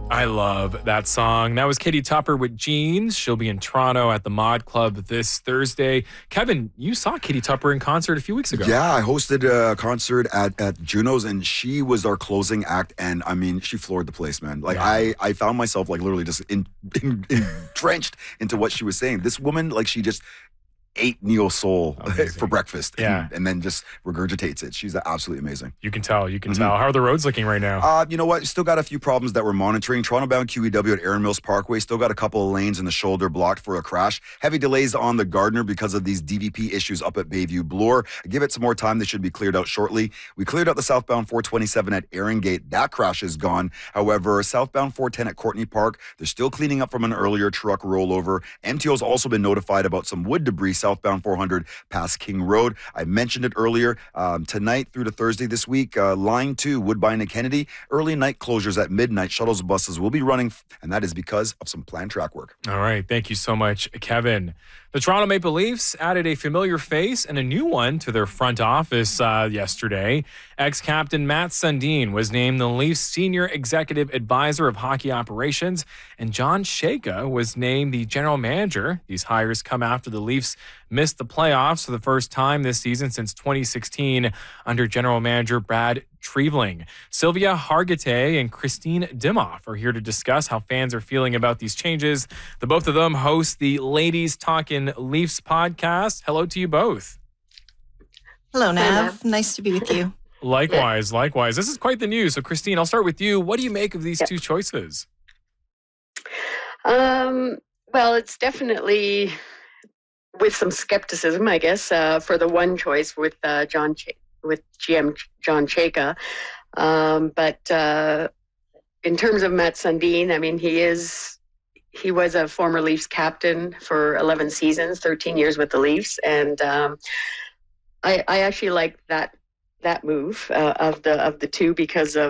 I love that song. That was Katie Tupper with Jeans. She'll be in Toronto at the Mod Club this Thursday. Kevin, you saw Katie Tupper in concert a few weeks ago. Yeah, I hosted a concert at Juno's, and she was our closing act. And I mean, she floored the place, man. Like I found myself like literally just entrenched into what she was saying. This woman, like she just ate neo soul for breakfast and then just regurgitates it. She's absolutely amazing. You can tell. How are the roads looking right now? You know what? Still got a few problems that we're monitoring. Toronto-bound QEW at Erin Mills Parkway. Still got a couple of lanes in the shoulder blocked for a crash. Heavy delays on the Gardner because of these DVP issues up at Bayview Bloor. Give it some more time. They should be cleared out shortly. We cleared out the southbound 427 at Erin Gate. That crash is gone. However, southbound 410 at Courtney Park, they're still cleaning up from an earlier truck rollover. MTO's also been notified about some wood debris southbound 400 past King Road. I mentioned it earlier. Tonight through to Thursday this week, Line 2, Woodbine and Kennedy, early night closures at midnight. Shuttles and buses will be running, and that is because of some planned track work. All right. Thank you so much, Kevin. The Toronto Maple Leafs added a familiar face and a new one to their front office yesterday. Ex-captain Matt Sundin was named the Leafs Senior Executive Advisor of Hockey Operations, and John Shaka was named the General Manager. These hires come after the Leafs missed the playoffs for the first time this season since 2016 under General Manager Brad Treliving. Sylvia Hargitay and Christine Dimoff are here to discuss how fans are feeling about these changes. The both of them host the Ladies Talkin' Leafs podcast. Hello to you both. Hello, Nav. Nice to be with you. Likewise. This is quite the news. So, Christine, I'll start with you. What do you make of these two choices? Well, it's definitely with some skepticism, I guess, for the one choice with GM John Chayka. But in terms of Matt Sundin, I mean, he was a former Leafs captain for 11 seasons, 13 years with the Leafs, and I actually like that move of the two because of